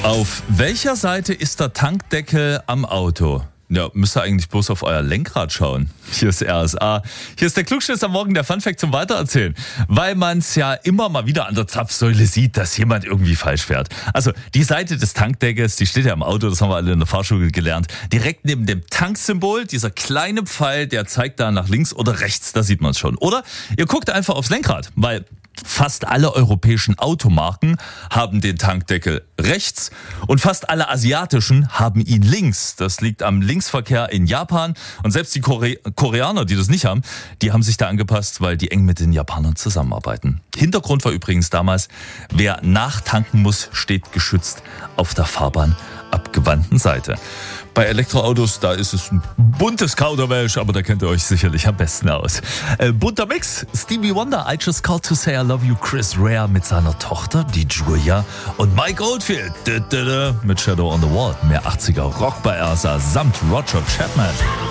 Auf welcher Seite ist der Tankdeckel am Auto? Ja, müsst ihr eigentlich bloß auf euer Lenkrad schauen. Hier ist RSA. Hier ist der Klugscheißer am Morgen, der Funfact zum Weitererzählen. Weil man es ja immer mal wieder an der Zapfsäule sieht, dass jemand irgendwie falsch fährt. Also die Seite des Tankdeckels, die steht ja im Auto, das haben wir alle in der Fahrschule gelernt. Direkt neben dem Tanksymbol, dieser kleine Pfeil, der zeigt da nach links oder rechts, da sieht man es schon. Oder ihr guckt einfach aufs Lenkrad, weil fast alle europäischen Automarken haben den Tankdeckel rechts und fast alle asiatischen haben ihn links. Das liegt am Linksverkehr in Japan und selbst die Koreaner, die das nicht haben, die haben sich da angepasst, weil die eng mit den Japanern zusammenarbeiten. Hintergrund war übrigens damals, wer nachtanken muss, steht geschützt auf der Fahrbahn abgewandten Seite. Bei Elektroautos, da ist es ein buntes Kauderwelsch, aber da kennt ihr euch sicherlich am besten aus. Bunter Mix, Stevie Wonder, I Just Called to Say I Love You, Chris Rea mit seiner Tochter, die Julia, und Mike Oldfield mit Shadow on the Wall. Mehr 80er Rock bei RSA samt Roger Chapman.